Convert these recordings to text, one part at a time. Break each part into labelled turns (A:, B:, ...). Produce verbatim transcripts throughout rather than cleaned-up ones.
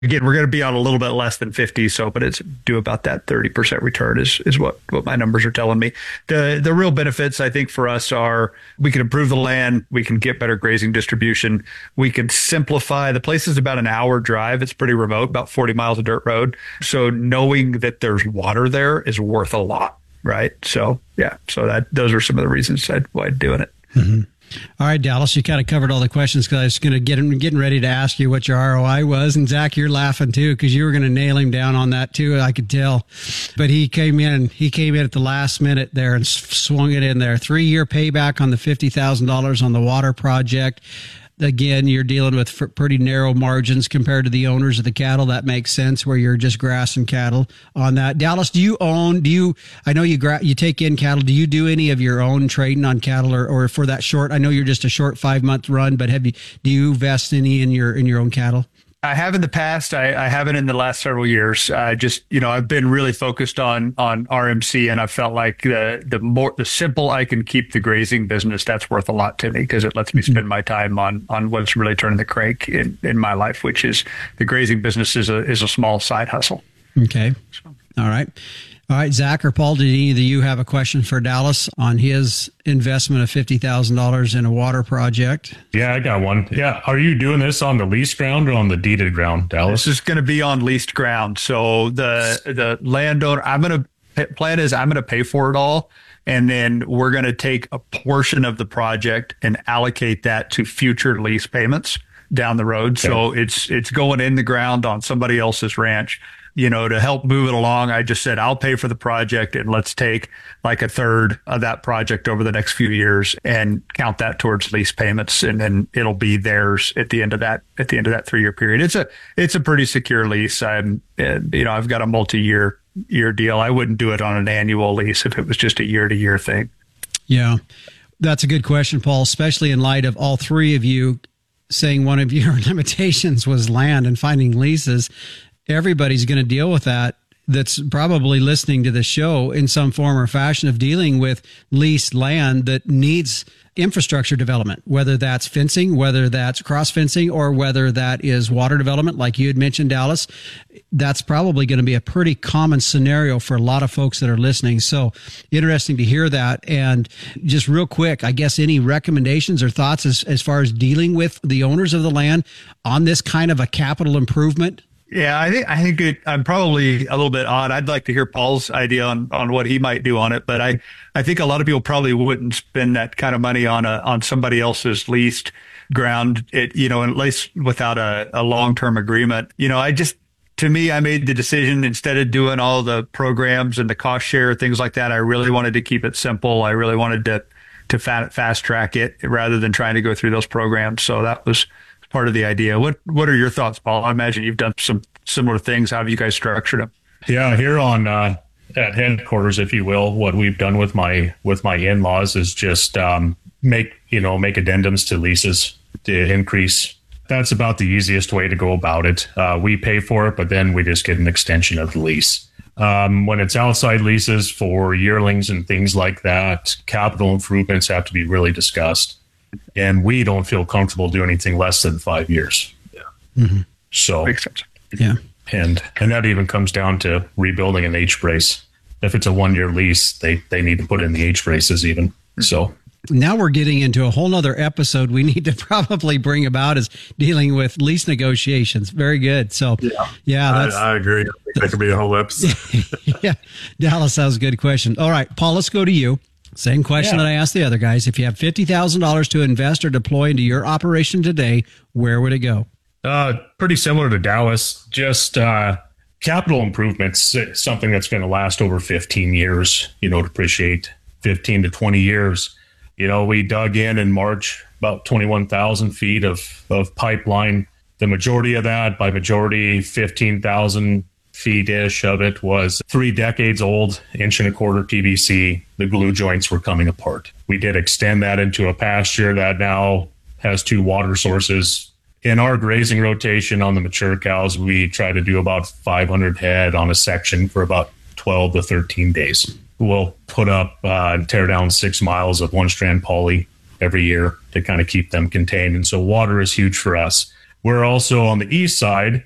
A: Again, we're going to be on a little bit less than fifty, so but it's do about that thirty percent return is is what what my numbers are telling me. The the real benefits I think for us are we can improve the land, we can get better grazing distribution, we can simplify. The place is about an hour drive. It's pretty remote, about forty miles of dirt road. So knowing that there's water there is worth a lot, right? So yeah, so that those are some of the reasons I'd, why I'm doing it.
B: Mm-hmm. All right, Dallas, you kind of covered all the questions because I was going to get getting ready to ask you what your R O I was. And Zach, you're laughing too because you were going to nail him down on that too. I could tell, but he came in. He came in at the last minute there and swung it in there. Three year payback on the fifty thousand dollars on the water project. Again, you're dealing with pretty narrow margins compared to the owners of the cattle. That makes sense where you're just grass and cattle on that. Dallas, do you own, do you, I know you gra- you take in cattle. Do you do any of your own trading on cattle or, or for that short? I know you're just a short five month run, but have you, do you invest any in your, in your own cattle?
A: I have in the past. I, I haven't in the last several years. I just, you know, I've been really focused on on R M C, and I felt like the the more the simple I can keep the grazing business, that's worth a lot to me because it lets me spend my time on on what's really turning the crank in, in my life, which is the grazing business is a is a small side hustle.
B: Okay,
A: so.
B: All right. All right, Zach or Paul, did any of you have a question for Dallas on his investment of fifty thousand dollars in a water project?
C: Yeah, I got one. Yeah. Are you doing this on the leased ground or on the deeded ground, Dallas?
A: This is going to be on leased ground. So the the landowner, I'm going to, plan is I'm going to pay for it all. And then we're going to take a portion of the project and allocate that to future lease payments down the road. Okay. So it's it's going in the ground on somebody else's ranch. You know, to help move it along, I just said, I'll pay for the project and let's take like a third of that project over the next few years and count that towards lease payments. And then it'll be theirs at the end of that, at the end of that three year period. It's a, it's a pretty secure lease. I'm, you know, I've got a multi-year year deal. I wouldn't do it on an annual lease if it was just a year to year thing.
B: Yeah, that's a good question, Paul, especially in light of all three of you saying one of your limitations was land and finding leases. Everybody's going to deal with that that's probably listening to the show in some form or fashion of dealing with leased land that needs infrastructure development, whether that's fencing, whether that's cross fencing, or whether that is water development, like you had mentioned, Dallas. That's probably going to be a pretty common scenario for a lot of folks that are listening. So interesting to hear that. And just real quick, I guess any recommendations or thoughts as, as far as dealing with the owners of the land on this kind of a capital improvement?
A: Yeah, I think I think it, I'm probably a little bit odd. I'd like to hear Paul's idea on, on what he might do on it, but I, I think a lot of people probably wouldn't spend that kind of money on a on somebody else's leased ground. It you know, at least without a, a long term agreement. You know, I just to me, I made the decision instead of doing all the programs and the cost share things like that. I really wanted to keep it simple. I really wanted to to fast track it rather than trying to go through those programs. So that was part of the idea. What What are your thoughts, Paul? I imagine you've done some similar things. How have you guys structured them?
C: Yeah, here on uh, at headquarters, if you will, what we've done with my with my in-laws is just um, make you know make addendums to leases to increase. That's about the easiest way to go about it. Uh, we pay for it, but then we just get an extension of the lease. Um, when it's outside leases for yearlings and things like that, capital improvements have to be really discussed. And we don't feel comfortable doing anything less than five years. Yeah.
B: Mm-hmm.
C: So
A: makes sense.
B: Yeah.
C: And and that even comes down to rebuilding an H brace. If it's a one year lease, they, they need to put in the H braces even. Mm-hmm. So
B: now we're getting into a whole nother episode we need to probably bring about is dealing with lease negotiations. Very good. So
D: yeah,
B: yeah that's,
D: I, I agree. I think that could be a whole episode.
B: Yeah. Dallas, that was a good question. All right, Paul, let's go to you. Same question yeah. that I asked the other guys. If you have fifty thousand dollars to invest or deploy into your operation today, where would it go?
C: Uh, pretty similar to Dallas, just uh, capital improvements, something that's going to last over fifteen years, you know, depreciate fifteen to twenty years. You know, we dug in in March about twenty-one thousand feet of, of pipeline. The majority of that, by majority, fifteen thousand feet-ish of it was three decades old, inch and a quarter P V C. The glue joints were coming apart. We did extend that into a pasture that now has two water sources. In our grazing rotation on the mature cows, we try to do about five hundred head on a section for about twelve to thirteen days. We'll put up uh, and tear down six miles of one strand poly every year to kind of keep them contained. And so water is huge for us. We're also on the east side.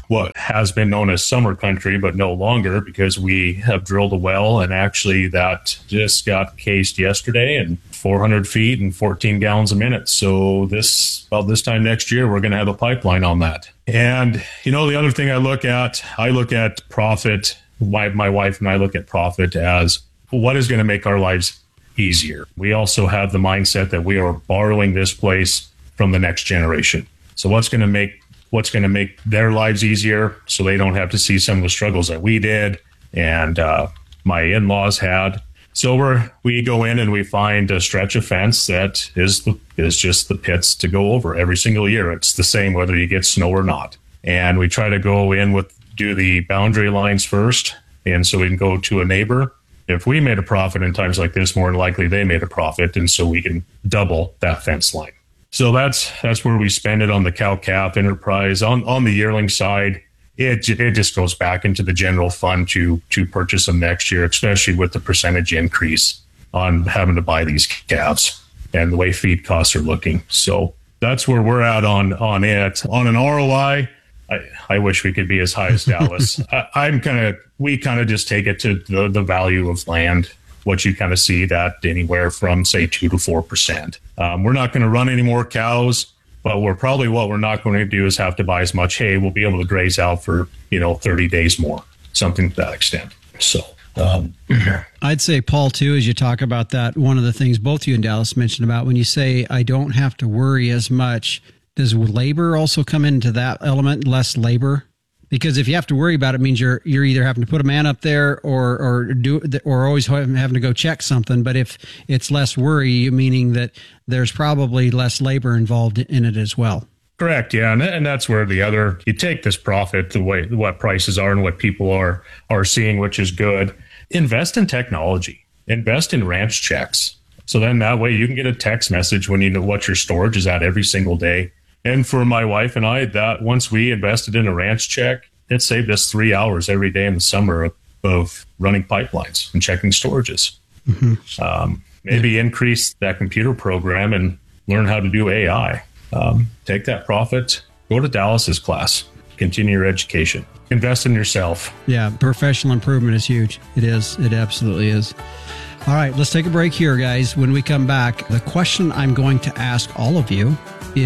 C: what has been known as summer country, but no longer, because we have drilled a well, and actually that just got cased yesterday, and four hundred feet and fourteen gallons a minute. So this, about this time next year, we're going to have a pipeline on that. And, you know, the other thing I look at, I look at profit. My, my wife and I look at profit as what is going to make our lives easier. We also have the mindset that we are borrowing this place from the next generation. So what's going to make what's going to make their lives easier so they don't have to see some of the struggles that we did and uh, my in-laws had. So we're, we go in and we find a stretch of fence that is the, is just the pits to go over every single year. It's the same whether you get snow or not. And we try to go in with, do the boundary lines first. And so we can go to a neighbor. If we made a profit in times like this, more than likely they made a profit. And so we can double that fence line. So that's that's where we spend it on the cow-calf enterprise. On on the yearling side, it it just goes back into the general fund to to purchase them next year, especially with the percentage increase on having to buy these calves and the way feed costs are looking. So that's where we're at on on it. On an R O I, I, I wish we could be as high as Dallas. I, I'm kind of we kind of just take it to the, the value of land. What you kind of see that anywhere from, say, two to four percent. Um, we're not going to run any more cows, but we're probably what we're not going to do is have to buy as much hay. We'll be able to graze out for, you know, thirty days more, something to that extent. So um,
B: I'd say, Paul, too, as you talk about that, one of the things both you and Dallas mentioned about when you say I don't have to worry as much, does labor also come into that element, less labor? Because if you have to worry about it, it means you're you're either having to put a man up there or or do or always having to go check something. But if it's less worry, meaning that there's probably less labor involved in it as well.
C: Correct. Yeah, and and that's where the other you take this profit, the way what prices are and what people are are seeing, which is good. Invest in technology. Invest in ranch checks. So then that way you can get a text message when you know what your storage is at every single day. And for my wife and I, that once we invested in a ranch check, it saved us three hours every day in the summer of, of running pipelines and checking storages. Mm-hmm. Um, maybe yeah. increase that computer program and learn how to do A I. Um, take that profit, go to Dallas's class, continue your education, invest in yourself.
B: Yeah, professional improvement is huge. It is. It absolutely is. All right, let's take a break here, guys. When we come back, the question I'm going to ask all of you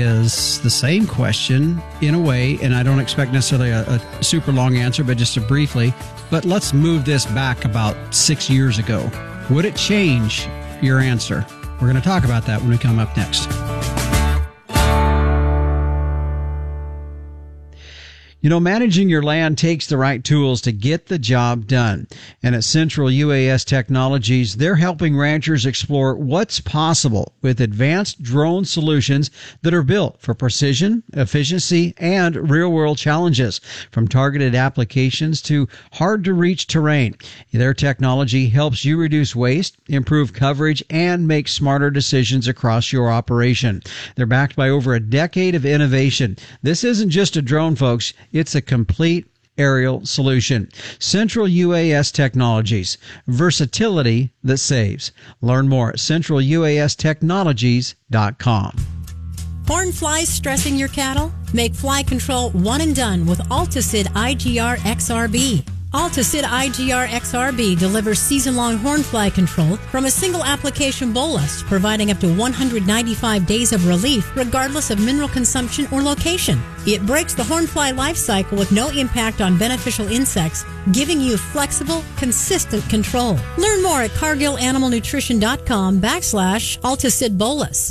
B: is the same question in a way, and I don't expect necessarily a, a super long answer, but just a briefly. But let's move this back about six years ago. Would it change your answer? We're going to talk about that when we come up next. You know, managing your land takes the right tools to get the job done. And at Central U A S Technologies, they're helping ranchers explore what's possible with advanced drone solutions that are built for precision, efficiency, and real-world challenges, from targeted applications to hard-to-reach terrain. Their technology helps you reduce waste, improve coverage, and make smarter decisions across your operation. They're backed by over a decade of innovation. This isn't just a drone, folks. It's a complete aerial solution. Central U A S Technologies. Versatility that saves. Learn more at central U A S technologies dot com.
E: Horn flies stressing your cattle? Make fly control one and done with Alticid I G R X R B. Alticid I G R X R B delivers season-long hornfly control from a single application bolus, providing up to one hundred ninety-five days of relief regardless of mineral consumption or location. It breaks the hornfly life cycle with no impact on beneficial insects, giving you flexible, consistent control. Learn more at cargill animal nutrition dot com backslash Alticid bolus.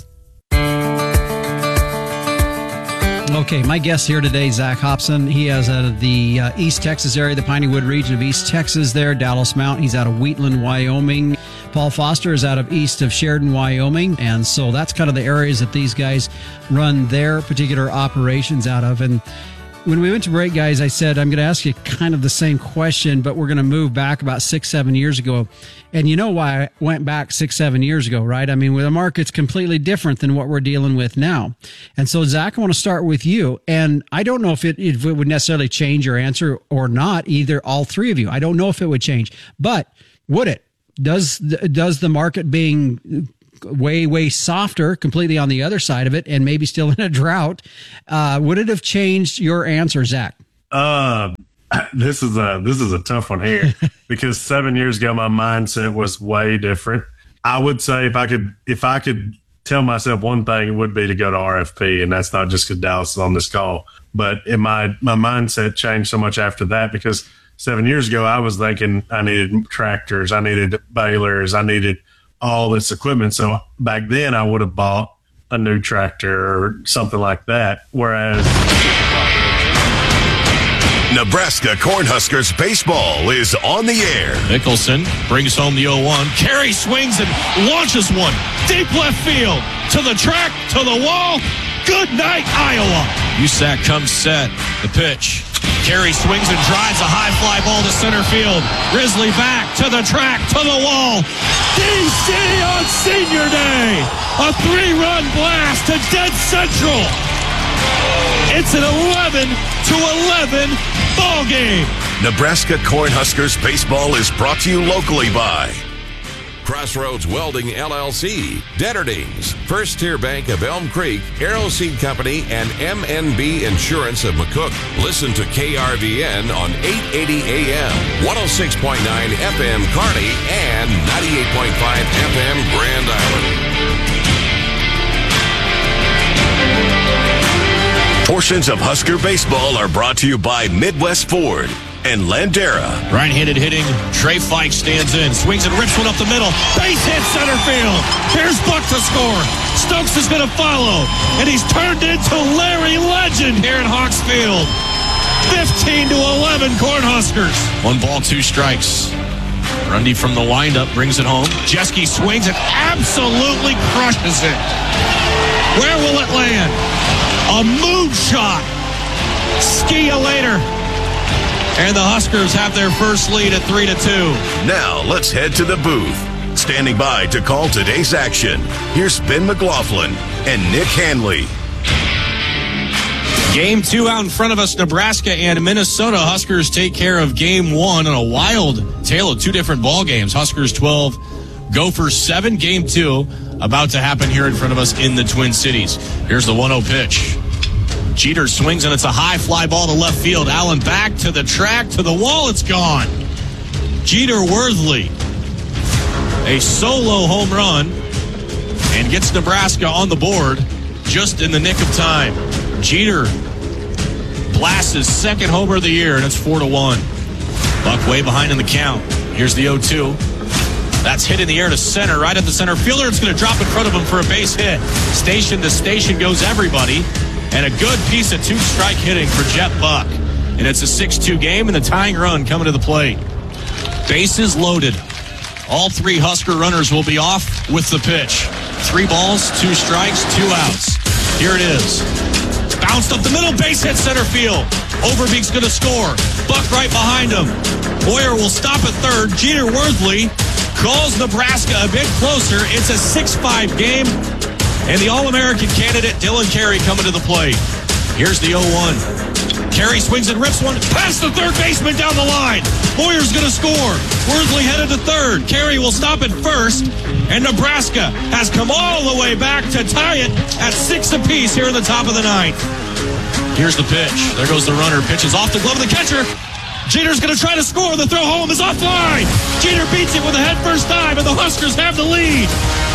B: Okay, my guest here today, Zach Hobson. He is out of the uh, East Texas area, the Piney Wood region of East Texas there, Dallas Mountain. He's out of Wheatland, Wyoming. Paul Foster is out of east of Sheridan, Wyoming. And so that's kind of the areas that these guys run their particular operations out of. And when we went to break, guys, I said, I'm going to ask you kind of the same question, but we're going to move back about six, seven years ago. And you know why I went back six, seven years ago, right? I mean, the market's completely different than what we're dealing with now. And so, Zach, I want to start with you. And I don't know if it, if it would necessarily change your answer or not, either all three of you. I don't know if it would change, but would it? Does, does the market being way, way softer, completely on the other side of it, and maybe still in a drought, uh, would it have changed your answer, Zach?
D: Uh, this is a this is a tough one here because seven years ago my mindset was way different. I would say if I could if I could tell myself one thing, it would be to go to R F P, and that's not just because Dallas is on this call, but in my my mindset changed so much after that because seven years ago I was thinking I needed tractors, I needed balers, I needed all this equipment. So back then I would have bought a new tractor or something like that. Whereas
F: Nebraska Cornhuskers baseball is on the air.
G: Mickelson brings home the oh one. Carey swings and launches one. Deep left field. To the track, to the wall. Good night, Iowa. U S A C comes set. The pitch. Carey swings and drives a high fly ball to center field. Risley back to the track, to the wall. D C on senior day. A three-run blast to dead central. It's an eleven to eleven ball game.
F: Nebraska Cornhuskers baseball is brought to you locally by Crossroads Welding L L C, Detterdings, First Tier Bank of Elm Creek, Arrow Seed Company, and M N B Insurance of McCook. Listen to K R V N on eight eighty A M, one oh six point nine F M Kearney, and ninety-eight point five F M Grand Island. Portions of Husker baseball are brought to you by Midwest Ford and Landera.
G: Right-handed hitting, Trey Fike stands in, swings and rips one up the middle. Base hit center field. Here's Buck to score. Stokes is going to follow, and he's turned into Larry Legend here in Hawks Field. fifteen to eleven Cornhuskers. One ball, two strikes. Grundy from the windup brings it home. Jeske swings and absolutely crushes it. Where will it land? A moonshot. Ski ya later. And the Huskers have their first lead at three to two.
F: Now let's head to the booth. Standing by to call today's action, here's Ben McLaughlin and Nick Hanley.
G: Game two out in front of us, Nebraska and Minnesota. Huskers take care of game one in a wild tale of two different ball games. Huskers twelve, Gophers seven. Game two about to happen here in front of us in the Twin Cities. Here's the one oh pitch. Jeter swings, and it's a high fly ball to left field. Allen back to the track, to the wall. It's gone. Jeter Worthley, a solo home run, and gets Nebraska on the board just in the nick of time. Jeter blasts his second homer of the year, and it's four to one. Buck way behind in the count. Here's the oh two. That's hit in the air to center, right at the center fielder. It's going to drop in front of him for a base hit. Station to station goes everybody. And a good piece of two-strike hitting for Jet Buck. And it's a six two game, and the tying run coming to the plate. Bases loaded. All three Husker runners will be off with the pitch. Three balls, two strikes, two outs. Here it is. Bounced up the middle, base hit center field. Overbeek's going to score. Buck right behind him. Boyer will stop at third. Jeter Worthley calls Nebraska a bit closer. It's a six five game. And the All-American candidate, Dylan Carey, coming to the plate. Here's the oh one. Carey swings and rips one past the third baseman down the line. Boyer's going to score. Worthley headed to third. Carey will stop at first. And Nebraska has come all the way back to tie it at six apiece here in the top of the ninth. Here's the pitch. There goes the runner. Pitches off the glove of the catcher. Jeter's going to try to score. The throw home is offline. Jeter beats it with a head first dive, and the Huskers have the lead.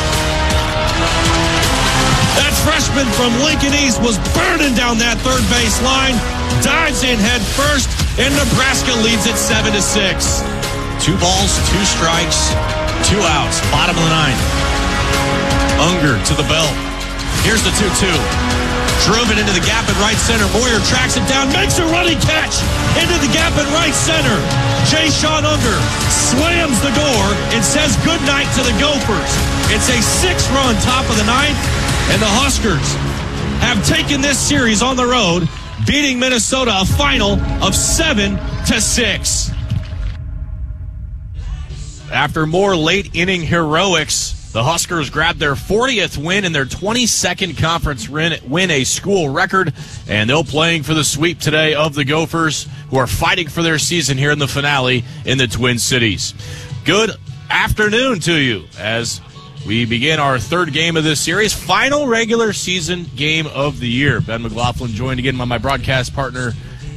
G: That freshman from Lincoln East was burning down that third base line, dives in head first, and Nebraska leads it seven to six. Two balls, two strikes, two outs. Bottom of the ninth. Unger to the belt. Here's the two two. Drove it into the gap in right center. Boyer tracks it down, makes a running catch into the gap in right center. Jay Sean Unger slams the door and says goodnight to the Gophers. It's a six-run top of the ninth. And the Huskers have taken this series on the road, beating Minnesota a final of seven to six. After more late inning heroics, the Huskers grabbed their fortieth win and their twenty-second conference win, a school record, and they're playing for the sweep today of the Gophers, who are fighting for their season here in the finale in the Twin Cities. Good afternoon to you as we begin our third game of this series, final regular season game of the year. Ben McLaughlin joined again by my broadcast partner,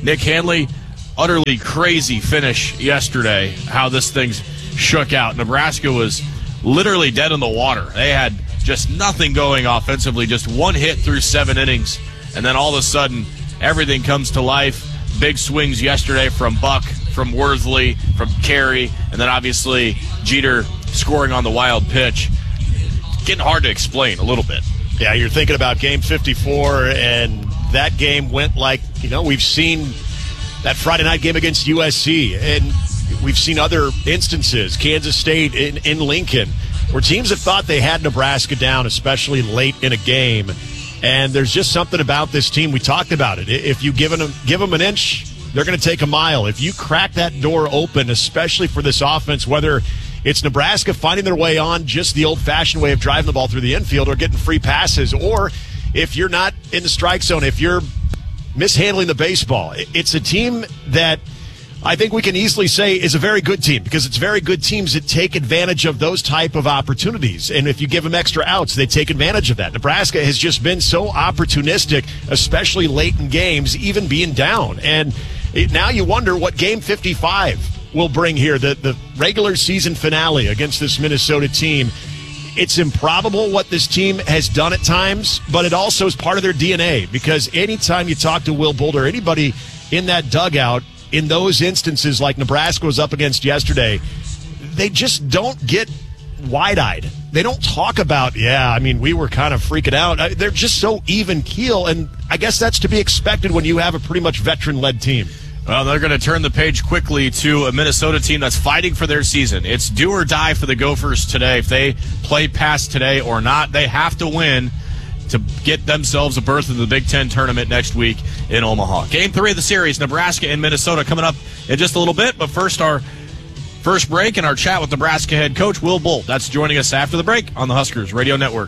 G: Nick Hanley, utterly crazy finish yesterday, how this thing shook out. Nebraska was literally dead in the water. They had just nothing going offensively, just one hit through seven innings, and then all of a sudden, everything comes to life. Big swings yesterday from Buck, from Worthley, from Carey, and then obviously Jeter scoring on the wild pitch. Getting hard to explain a little bit.
H: Yeah, you're thinking about game fifty-four, and that game went like, you know, we've seen that Friday night game against U S C, and we've seen other instances, Kansas State in, in Lincoln, where teams have thought they had Nebraska down, especially late in a game. And there's just something about this team. We talked about it. If you give them, give them an inch, they're going to take a mile. If you crack that door open, especially for this offense, whether it's Nebraska finding their way on just the old-fashioned way of driving the ball through the infield or getting free passes, or if you're not in the strike zone, if you're mishandling the baseball, it's a team that I think we can easily say is a very good team, because it's very good teams that take advantage of those type of opportunities. And if you give them extra outs, they take advantage of that. Nebraska has just been so opportunistic, especially late in games, even being down. And it, now you wonder what game fifty-five will bring here, the, the regular season finale against this Minnesota team. It's improbable what this team has done at times, but it also is part of their D N A, because anytime you talk to Will Boulder, anybody in that dugout, in those instances like Nebraska was up against yesterday, they just don't get wide-eyed. They don't talk about, yeah, I mean, we were kind of freaking out. They're just so even keel, and I guess that's to be expected when you have a pretty much veteran-led team.
G: Well, they're going to turn the page quickly to a Minnesota team that's fighting for their season. It's do or die for the Gophers today. If they play past today or not, they have to win to get themselves a berth in the Big Ten tournament next week in Omaha. Game three of the series, Nebraska and Minnesota, coming up in just a little bit. But first, our first break and our chat with Nebraska head coach Will Bolt. That's joining us after the break on the Huskers Radio Network.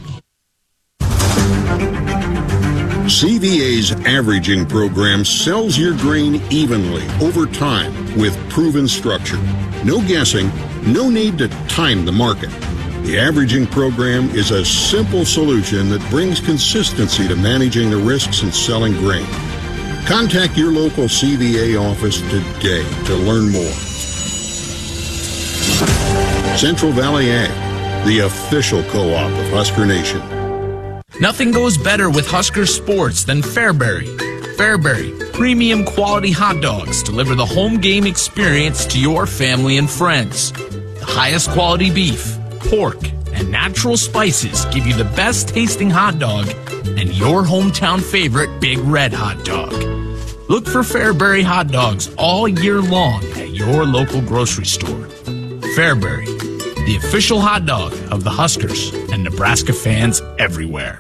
I: C V A's averaging program sells your grain evenly over time with proven structure. No guessing, no need to time the market. The averaging program is a simple solution that brings consistency to managing the risks in selling grain. Contact your local C V A office today to learn more. Central Valley Ag, the official co-op of Husker Nation.
J: Nothing goes better with Husker sports than Fairbury. Fairbury, premium quality hot dogs deliver the home game experience to your family and friends. The highest quality beef, pork, and natural spices give you the best tasting hot dog and your hometown favorite Big Red hot dog. Look for Fairbury hot dogs all year long at your local grocery store. Fairbury, the official hot dog of the Huskers and Nebraska fans everywhere.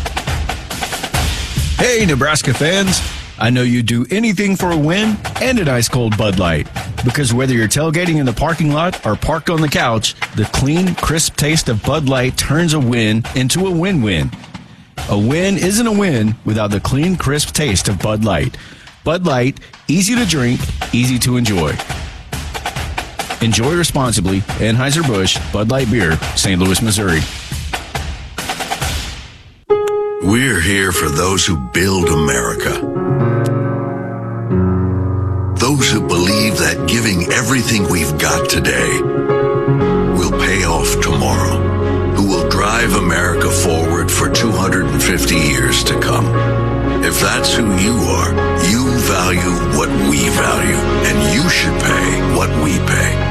K: Hey, Nebraska fans. I know you'd do anything for a win and an ice cold Bud Light. Because whether you're tailgating in the parking lot or parked on the couch, the clean, crisp taste of Bud Light turns a win into a win-win. A win isn't a win without the clean, crisp taste of Bud Light. Bud Light, easy to drink, easy to enjoy. Enjoy responsibly. Anheuser-Busch, Bud Light Beer, Saint Louis, Missouri.
L: We're here for those who build America. Those who believe that giving everything we've got today will pay off tomorrow. Who will drive America forward for two hundred fifty years to come. If that's who you are, you value what we value, and you should pay what we pay.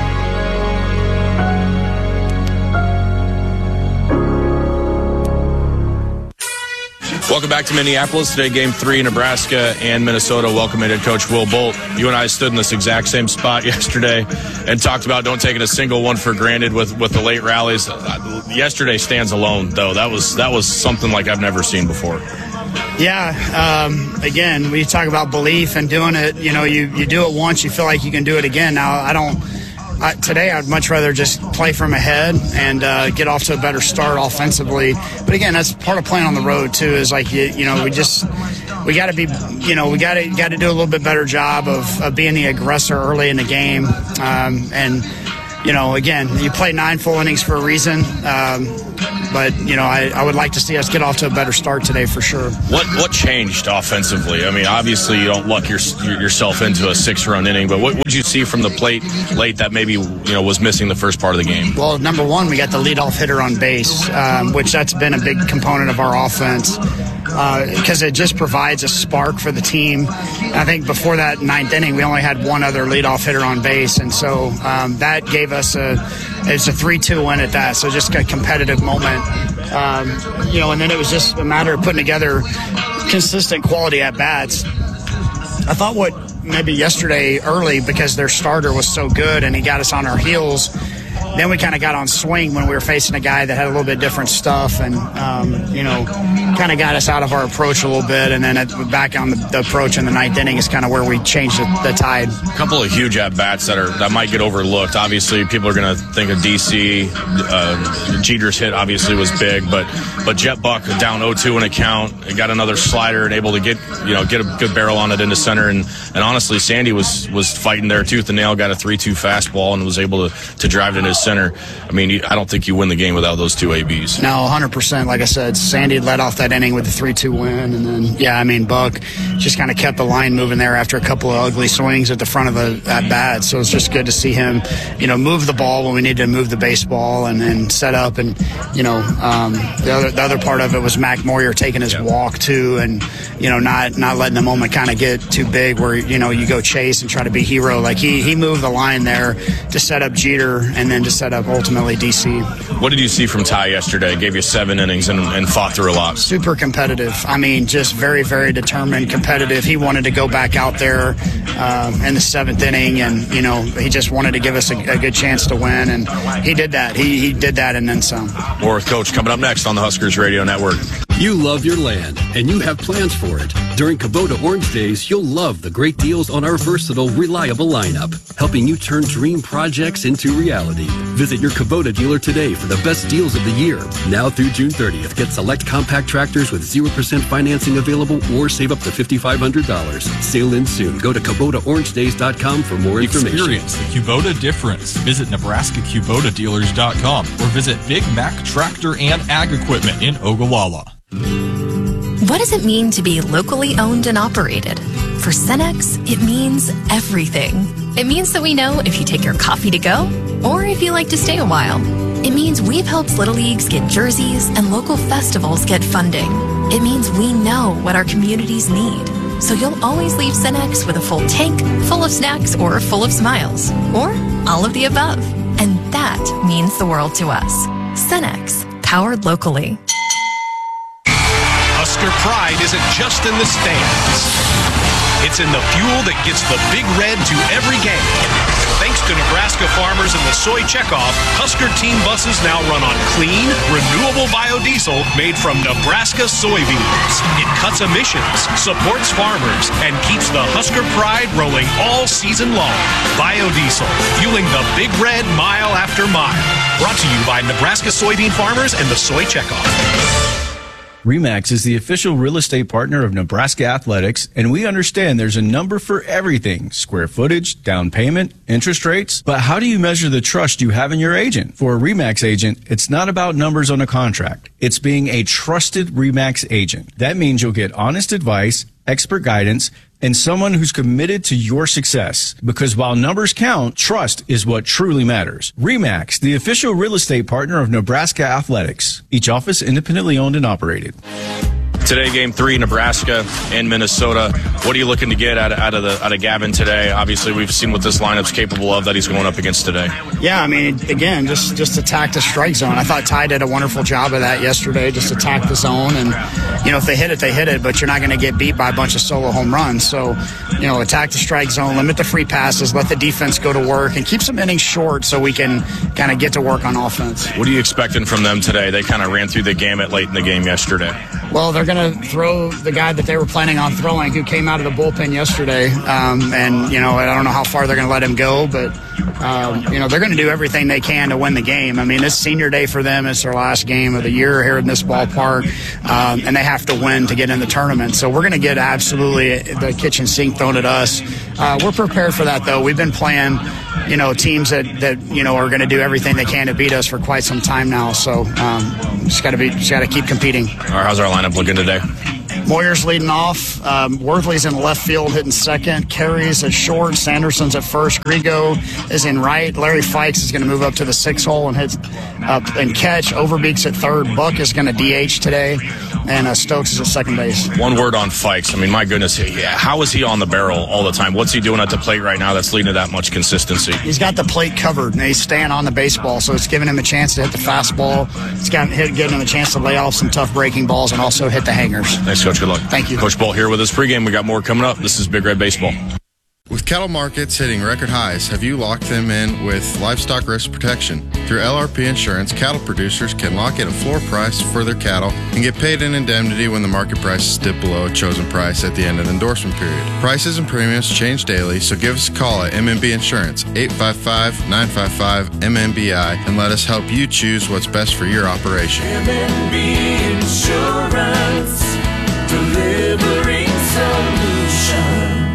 G: Welcome back to Minneapolis. Today, game three, Nebraska and Minnesota. Welcome in, head coach Will Bolt. You and I stood in this exact same spot yesterday and talked about don't taking a single one for granted with, with the late rallies. Uh, yesterday stands alone, though. That was that was something like I've never seen before.
M: Yeah. Um, again, we talk about belief and doing it. You know, you, you do it once, you feel like you can do it again. Now, I don't. I, today, I'd much rather just play from ahead and uh, get off to a better start offensively. But again, that's part of playing on the road too. Is like you, you know, we just we got to be, you know, we got to got to do a little bit better job of, of being the aggressor early in the game. Um, and you know, again, you play nine full innings for a reason. Um, but, you know, I, I would like to see us get off to a better start today for sure.
G: What what changed offensively? I mean, obviously you don't luck your, yourself into a six-run inning, but what did you see from the plate late that maybe, you know, was missing the first part of the game?
M: Well, number one, we got the leadoff hitter on base, um, which that's been a big component of our offense because uh, it just provides a spark for the team. I think before that ninth inning, we only had one other leadoff hitter on base, and so um, that gave us a it's a three two win at that. So just a competitive moment, um, you know. And then it was just a matter of putting together consistent quality at bats. I thought what maybe yesterday early because their starter was so good and he got us on our heels. Then we kind of got on swing when we were facing a guy that had a little bit different stuff and, um, you know, kind of got us out of our approach a little bit. And then at, back on the, the approach in the ninth inning is kind of where we changed the, the tide.
G: A couple of huge at-bats that are that might get overlooked. Obviously, people are going to think of D C. Uh, Jeter's hit obviously was big, but but Jet Buck down oh two in a count, got another slider and able to get, you know, get a good barrel on it into center. And, and honestly, Sandy was, was fighting there tooth and nail, got a three two fastball and was able to, to drive it into center. I mean, I don't think you win the game without those two A Bs.
M: No, one hundred percent. Like I said, Sandy led off that inning with the three two win. And then, yeah, I mean, Buck just kind of kept the line moving there after a couple of ugly swings at the front of the at bat. So it's just good to see him, you know, move the ball when we needed to move the baseball and, and set up. And, you know, um, the other the other part of it was Mac Moyer taking his yeah. walk, too, and, you know, not, not letting the moment kind of get too big where, you know, you go chase and try to be hero. Like, he, he moved the line there to set up Jeter and then to set up ultimately D C.
G: What did you see from Ty yesterday? Gave you seven innings and, and fought through a lot.
M: Super competitive. I mean, just very, very determined, competitive. He wanted to go back out there um, in the seventh inning, and, you know, he just wanted to give us a, a good chance to win, and he did that. He, he did that and then some.
G: More with Coach coming up next on the Huskers Radio Network.
N: You love your land, and you have plans for it. During Kubota Orange Days, you'll love the great deals on our versatile, reliable lineup, helping you turn dream projects into reality. Visit your Kubota dealer today for the best deals of the year. Now through June thirtieth, get select compact tractors with zero percent financing available or save up to five thousand five hundred dollars. Sale ends soon. Go to Kubota Orange Days dot com for more information.
O: Experience the Kubota difference. Visit Nebraska Kubota Dealers dot com or visit Big Mac Tractor and Ag Equipment in Ogallala.
P: What does it mean to be locally owned and operated? For Cenex, it means everything. It means that we know if you take your coffee to go or if you like to stay a while. It means we've helped Little Leagues get jerseys and local festivals get funding. It means we know what our communities need. So you'll always leave Cenex with a full tank, full of snacks, or full of smiles. Or all of the above. And that means the world to us. Cenex, powered locally.
Q: Husker pride isn't just in the stands. It's in the fuel that gets the Big Red to every game. Thanks to Nebraska farmers and the soy checkoff, Husker team buses now run on clean, renewable biodiesel made from Nebraska soybeans. It cuts emissions, supports farmers, and keeps the Husker pride rolling all season long. Biodiesel, fueling the Big Red mile after mile. Brought to you by Nebraska soybean farmers and the soy checkoff.
K: RE/MAX is the official real estate partner of Nebraska Athletics, and we understand there's a number for everything: square footage, down payment, interest rates. But how do you measure the trust you have in your agent? For a RE/MAX agent, it's not about numbers on a contract. It's being a trusted RE/MAX agent. That means you'll get honest advice, expert guidance, and someone who's committed to your success. Because while numbers count, trust is what truly matters. RE/MAX, the official real estate partner of Nebraska Athletics. Each office independently owned and operated.
G: Today, game three, Nebraska and Minnesota. What are you looking to get out of, out of the out of Gavin today? Obviously, we've seen what this lineup's capable of that he's going up against today.
M: Yeah, I mean, again, just just attack the strike zone. I thought Ty did a wonderful job of that yesterday. Just attack the zone, and you know, if they hit it, they hit it. But you're not going to get beat by a bunch of solo home runs. So, you know, attack the strike zone, limit the free passes, let the defense go to work, and keep some innings short so we can kind of get to work on offense.
G: What are you expecting from them today? They kind of ran through the gamut late in the game yesterday.
M: Well, they're going to throw the guy that they were planning on throwing, who came out of the bullpen yesterday. Um, and, you know, I don't know how far they're going to let him go, but um, you know, they're going to do everything they can to win the game. I mean, it's senior day for them. It's their last game of the year here in this ballpark, um, and they have to win to get in the tournament. So we're going to get absolutely the kitchen sink thrown at us. Uh, we're prepared for that, though. We've been playing, you know, teams that, that you know, are going to do everything they can to beat us for quite some time now. So um, just got to be, just got to keep competing.
R: All right, how's our lineup looking today?
M: Moyer's leading off. Um, Worthley's in left field hitting second. Carey's at short. Sanderson's at first. Grigo is in right. Larry Fikes is going to move up to the six hole and hit up and catch. Overbeek's at third. Buck is going to D H today. And uh, Stokes is at second base.
R: One word on Fikes. I mean, my goodness, yeah, how is he on the barrel all the time? What's he doing at the plate right now that's leading to that much consistency?
M: He's got the plate covered, and he's staying on the baseball, so it's giving him a chance to hit the fastball. It's got hit, giving him a chance to lay off some tough breaking balls and also hit the hangers.
R: Thanks, Coach. Good luck.
M: Thank you.
R: Coach Ball here with us pregame. We got more coming up. This is Big Red Baseball.
S: With cattle markets hitting record highs, have you locked them in with livestock risk protection? Through L R P Insurance, cattle producers can lock in a floor price for their cattle and get paid an indemnity when the market prices dip below a chosen price at the end of the endorsement period. Prices and premiums change daily, so give us a call at M M B Insurance, eight five five, nine five five, M M B I, and let us help you choose what's best for your operation.
T: M M B Insurance, delivering solutions.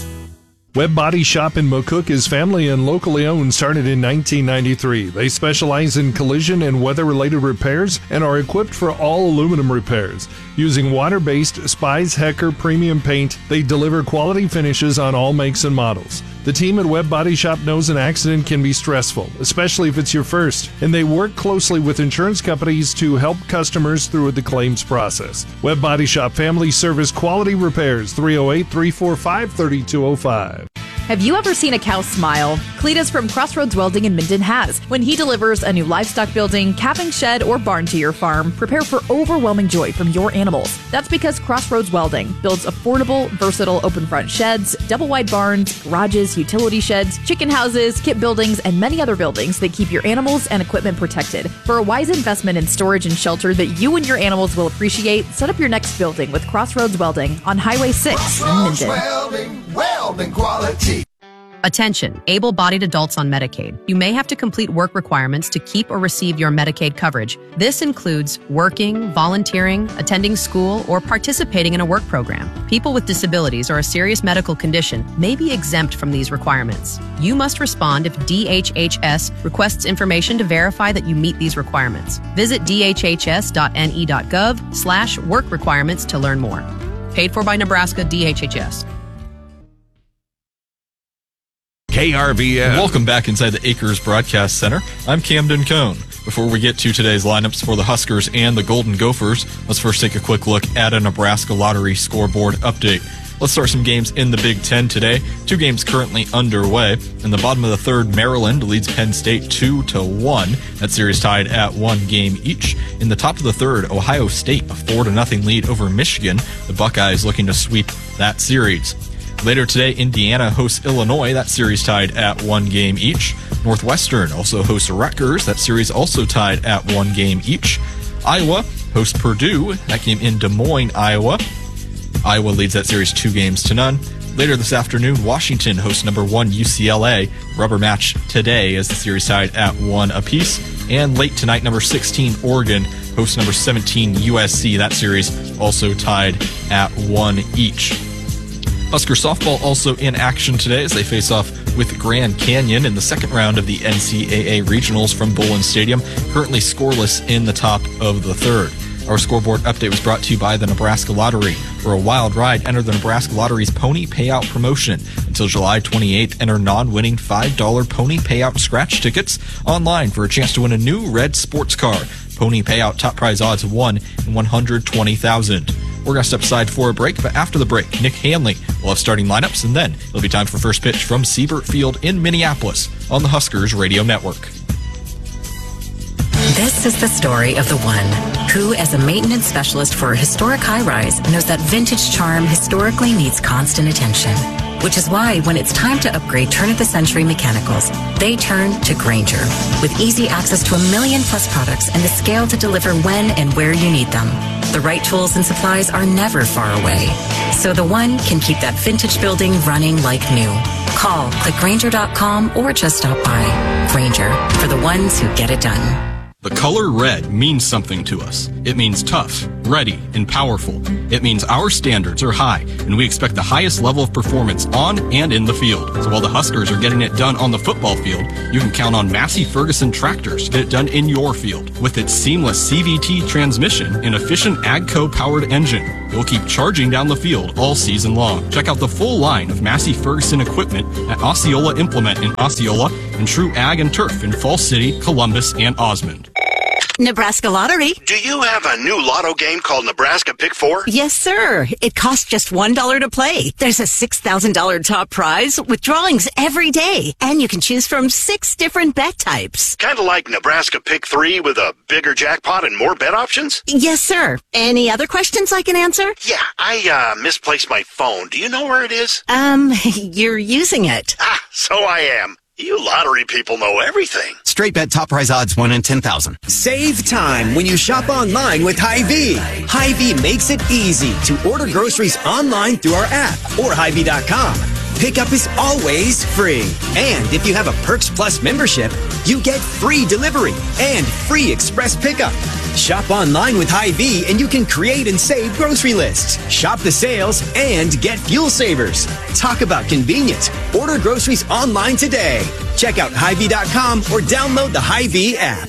U: Webb Body Shop in McCook is family and locally owned, started in nineteen ninety-three. They specialize in collision and weather-related repairs and are equipped for all aluminum repairs. Using water-based Spies Hecker premium paint, they deliver quality finishes on all makes and models. The team at Webb Body Shop knows an accident can be stressful, especially if it's your first, and they work closely with insurance companies to help customers through the claims process. Webb Body Shop Family Service Quality Repairs, three oh eight, three four five, three two oh five.
V: Have you ever seen a cow smile? Cletus from Crossroads Welding in Minden has. When he delivers a new livestock building, calving shed, or barn to your farm, prepare for overwhelming joy from your animals. That's because Crossroads Welding builds affordable, versatile open front sheds, double wide barns, garages, utility sheds, chicken houses, kit buildings, and many other buildings that keep your animals and equipment protected. For a wise investment in storage and shelter that you and your animals will appreciate, set up your next building with Crossroads Welding on Highway six in Minden.
T: Welding, welding quality.
W: Attention, able-bodied adults on Medicaid. You may have to complete work requirements to keep or receive your Medicaid coverage. This includes working, volunteering, attending school, or participating in a work program. People with disabilities or a serious medical condition may be exempt from these requirements. You must respond if D H H S requests information to verify that you meet these requirements. Visit d h h s dot n e dot gov slash work requirements to learn more. Paid for by Nebraska D H H S.
F: K R V N.
O: Welcome back inside the Acres Broadcast Center. I'm Camden Cohn. Before we get to today's lineups for the Huskers and the Golden Gophers, let's first take a quick look at a Nebraska Lottery scoreboard update. Let's start some games in the Big Ten today. Two games currently underway. In the bottom of the third, Maryland leads Penn State two to one. That series tied at one game each. In the top of the third, Ohio State a four to nothing lead over Michigan. The Buckeyes looking to sweep that series. Later today, Indiana hosts Illinois. That series tied at one game each. Northwestern also hosts Rutgers. That series also tied at one game each. Iowa hosts Purdue. That game in Des Moines, Iowa. Iowa leads that series two games to none. Later this afternoon, Washington hosts number one U C L A. Rubber match today as the series tied at one apiece. And late tonight, number sixteen Oregon hosts number seventeen U S C. That series also tied at one each. Husker softball also in action today as they face off with Grand Canyon in the second round of the N C double A regionals from Bullen Stadium, currently scoreless in the top of the third. Our scoreboard update was brought to you by the Nebraska Lottery. For a wild ride, enter the Nebraska Lottery's Pony Payout promotion. Until July twenty-eighth, enter non-winning five dollar Pony Payout scratch tickets online for a chance to win a new red sports car. Pony Payout top prize odds of one in one hundred twenty thousand. We're going to step aside for a break, but after the break, Nick Hanley will have starting lineups, and then it'll be time for first pitch from Siebert Field in Minneapolis on the Huskers Radio Network.
X: This is the story of the one who, as a maintenance specialist for a historic high-rise, knows that vintage charm historically needs constant attention. Which is why, when it's time to upgrade turn-of-the-century mechanicals, they turn to Grainger. With easy access to a million plus products and the scale to deliver when and where you need them. the right tools and supplies are never far away. So the One can keep that vintage building running like new. Call, click Grainger dot com, or just stop by. Grainger, for the ones who get it done.
O: The color red means something to us. It means tough, ready, and powerful. It means our standards are high, and we expect the highest level of performance on and in the field. So while the Huskers are getting it done on the football field, you can count on Massey Ferguson tractors to get it done in your field. With its seamless C V T transmission and efficient AGCO-powered engine, you'll keep charging down the field all season long. Check out the full line of Massey Ferguson equipment at Osceola Implement in Osceola and True Ag and Turf in Falls City, Columbus, and Osmond.
A: Nebraska Lottery.
B: Do you have a new lotto game called Nebraska Pick Four?
A: Yes, sir. It costs just one dollar to play. There's a six thousand dollars top prize with drawings every day, and you can choose from six different bet types.
B: Kind of like Nebraska Pick Three with a bigger jackpot and more bet options?
A: Yes, sir. Any other questions I can answer?
B: Yeah, I uh, misplaced my phone. Do you know where it is?
A: Um, you're using it.
B: Ah, so I am. You lottery people know everything.
C: Straight bet top prize odds one in ten thousand.
E: Save time when you shop online with Hy-Vee. Hy-Vee makes it easy to order groceries online through our app or Hy Vee dot com. Pickup is always free. And if you have a Perks Plus membership, you get free delivery and free express pickup. Shop online with Hy-Vee and you can create and save grocery lists. Shop the sales and get fuel savers. Talk about convenience. Order groceries online today. Check out Hy Vee dot com or download the Hy-Vee app.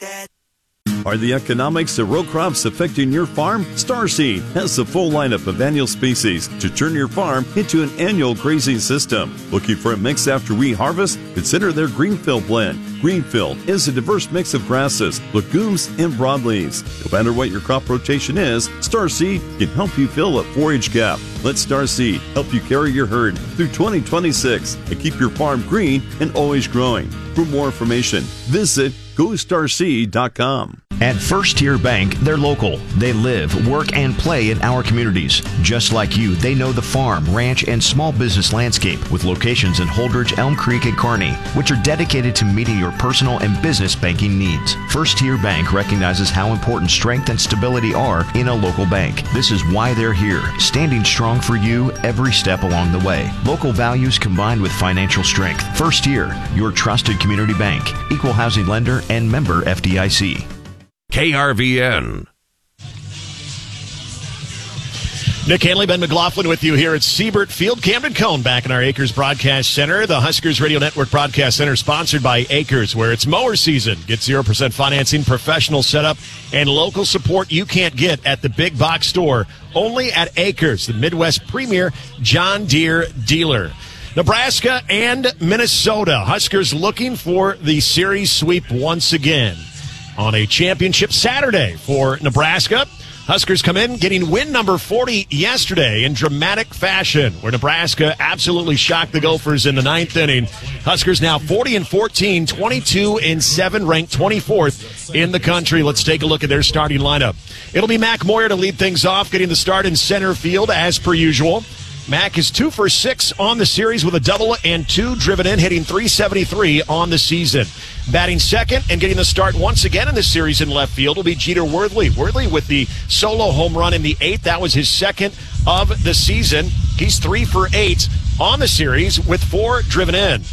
Y: Are the economics of row crops affecting your farm? Starseed has the full lineup of annual species to turn your farm into an annual grazing system. Looking for a mix after we harvest? Consider their Greenfield blend. Greenfield is a diverse mix of grasses, legumes, and broadleaves. No matter what your crop rotation is, Starseed can help you fill a forage gap. Let Starseed help you carry your herd through twenty twenty-six and keep your farm green and always growing. For more information, visit go starseed dot com.
Z: At First Tier Bank, they're local. They live, work, and play in our communities. Just like you, they know the farm, ranch, and small business landscape with locations in Holdridge, Elm Creek, and Kearney, which are dedicated to meeting your personal and business banking needs. First Tier Bank recognizes how important strength and stability are in a local bank. This is why they're here, standing strong for you every step along the way. Local values combined with financial strength. First Tier, your trusted community bank, equal housing lender, and member F D I C.
F: K R V N.
H: Nick Hanley, Ben McLaughlin with you here at Siebert Field. Camden Cone back in our Acres Broadcast Center. The Huskers Radio Network Broadcast Center sponsored by Acres, where it's mower season. Get zero percent financing, professional setup, and local support you can't get at the big box store. Only at Acres, the Midwest premier John Deere dealer. Nebraska and Minnesota. Huskers looking for the series sweep once again on a championship Saturday for Nebraska. Huskers come in getting win number forty yesterday in dramatic fashion, where Nebraska absolutely shocked the Gophers in the ninth inning. Huskers now forty and fourteen, twenty-two and seven, ranked twenty-fourth in the country. Let's take a look at their starting lineup. It'll be Mac Moyer to lead things off, getting the start in center field as per usual. Mac is two for six on the series with a double and two driven in, hitting three seventy-three on the season. Batting second and getting the start once again in the series in left field will be Jeter Worthley. Worthley with the solo home run in the eighth. That was his second of the season. He's three for eight on the series with four driven in.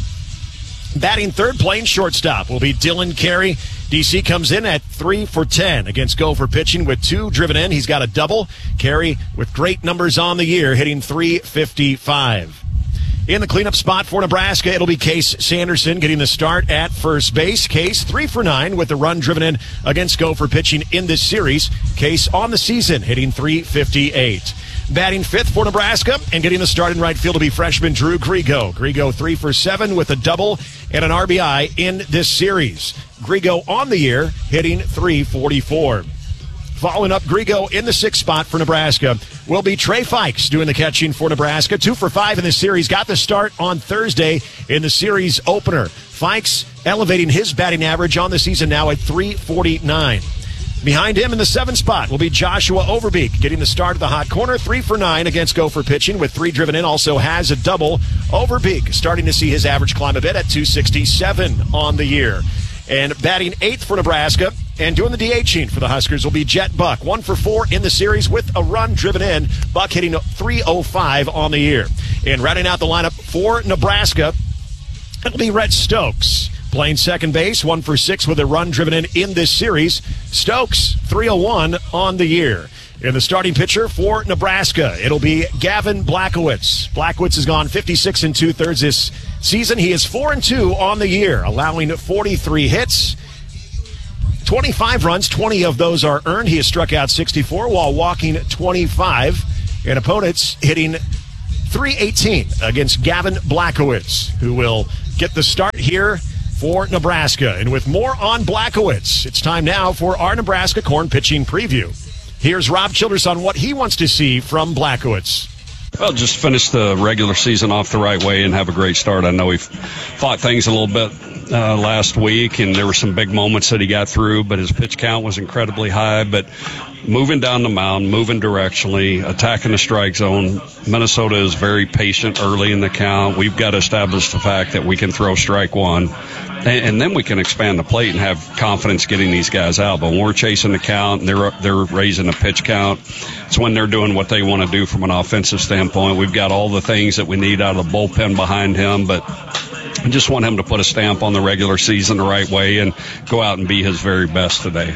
H: Batting third, playing shortstop, will be Dylan Carey. D C comes in at three for ten against Gopher pitching with two driven in. He's got a double. Carey with great numbers on the year, hitting three fifty-five. In the cleanup spot for Nebraska, it'll be Case Sanderson getting the start at first base. Case three for nine with the run driven in against Gopher pitching in this series. Case on the season, hitting three fifty-eight. Batting fifth for Nebraska and getting the start in right field will be freshman Drew Grigo. Grigo three for seven with a double and an R B I in this series. Grigo on the year, hitting three forty-four. Following up Grigo in the sixth spot for Nebraska will be Trey Fikes doing the catching for Nebraska. Two for five in this series. Got the start on Thursday in the series opener. Fikes elevating his batting average on the season now at three forty-nine. Behind him in the seventh spot will be Joshua Overbeek getting the start of the hot corner. Three for nine against Gopher pitching with three driven in. Also has a double. Overbeek starting to see his average climb a bit at two sixty-seven on the year. And batting eighth for Nebraska And doing the DHing for the Huskers will be Jet Buck. One for four in the series with a run driven in. Buck hitting three oh five on the year. And rounding out the lineup for Nebraska, it'll be Rhett Stokes. Playing second base, one for six with a run driven in in this series. Stokes, three oh one on the year. In the starting pitcher for Nebraska, it'll be Gavin Blachowicz. Blachowicz has gone fifty-six and two-thirds this season. He is four and two on the year, allowing forty-three hits, twenty-five runs. twenty of those are earned. He has struck out sixty-four while walking twenty-five. And opponents hitting three eighteen against Gavin Blachowicz, who will get the start here for Nebraska. And with more on Blachowicz, it's time now for our Nebraska Corn pitching preview. Here's Rob Childress on what he wants to see from Blachowicz.
D: Well, just finish the regular season off the right way and have a great start. I know we fought things a little bit uh, last week, and there were some big moments that he got through, but his pitch count was incredibly high. But moving down the mound, moving directionally, attacking the strike zone, Minnesota is very patient early in the count. We've got to establish the fact that we can throw strike one, and, and then we can expand the plate and have confidence getting these guys out. But when we're chasing the count and they're, they're raising the pitch count, it's when they're doing what they want to do from an offensive standpoint. We've got all the things that we need out of the bullpen behind him, but I just want him to put a stamp on the regular season the right way and go out and be his very best today.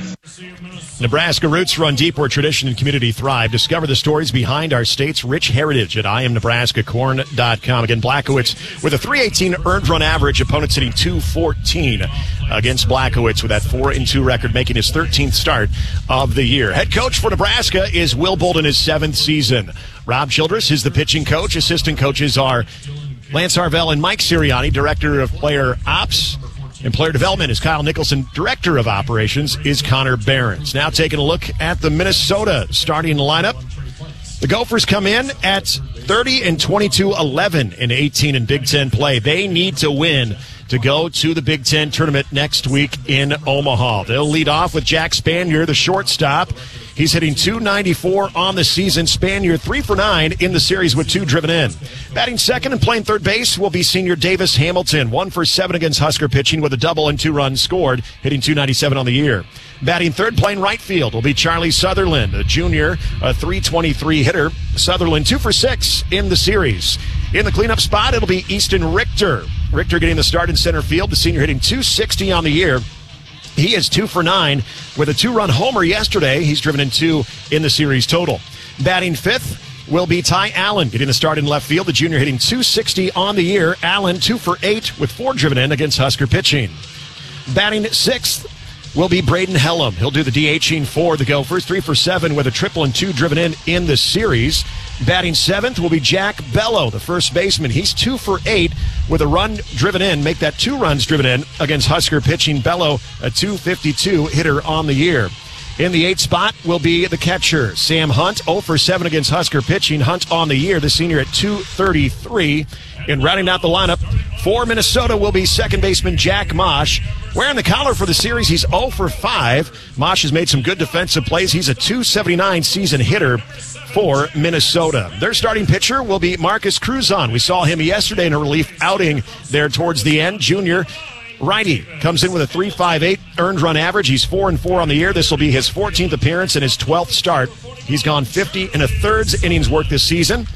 H: Nebraska roots run deep where tradition and community thrive. Discover the stories behind our state's rich heritage at I am Nebraska Corn dot com. Again, Blachowicz with a three eighteen earned run average. Opponents hitting two fourteen against Blachowicz with that four and two record, making his thirteenth start of the year. Head coach for Nebraska is Will Bolden, his seventh season. Rob Childress is the pitching coach. Assistant coaches are Lance Harvell and Mike Sirianni. Director of Player Ops and Player Development is Kyle Nicholson. Director of Operations is Connor Behrens. Now taking a look at the Minnesota starting lineup. The Gophers come in at thirty and twenty-two, eleven and eighteen in Big Ten play. They need to win to go to the Big Ten tournament next week in Omaha. They'll lead off with Jack Spanier, the shortstop. He's hitting two ninety-four on the season. Spanier three for nine in the series with two driven in. Batting second and playing third base will be senior Davis Hamilton. One for seven against Husker pitching with a double and two runs scored, hitting two ninety-seven on the year. Batting third, playing right field will be Charlie Sutherland, a junior, a three twenty-three hitter. Sutherland two for six in the series. In the cleanup spot, it'll be Easton Richter. Richter getting the start in center field. The senior hitting two sixty on the year. He is two for nine with a two-run homer yesterday. He's driven in two in the series total. Batting fifth will be Ty Allen getting the start in left field. The junior hitting two sixty on the year. Allen two for eight with four driven in against Husker pitching. Batting sixth will be Braden Hellam. He'll do the DHing for the Gophers. Three for seven with a triple and two driven in in the series. Batting seventh will be Jack Bello, the first baseman. He's two for eight with a run driven in. Make that two runs driven in against Husker pitching. Bello, a two fifty-two hitter on the year. In the eighth spot will be the catcher, Sam Hunt, oh for seven against Husker pitching. Hunt on the year, the senior at two thirty-three. In rounding out the lineup for Minnesota will be second baseman Jack Mosh. Wearing the collar for the series, he's oh for five. Mosh has made some good defensive plays. He's a two seventy-nine season hitter for Minnesota. Their starting pitcher will be Marcus Cruzon. We saw him yesterday in a relief outing there towards the end. Junior righty comes in with a three fifty-eight earned run average. He's four and four on the year. This will be his fourteenth appearance and his twelfth start. He's gone fifty and a thirds innings work this season,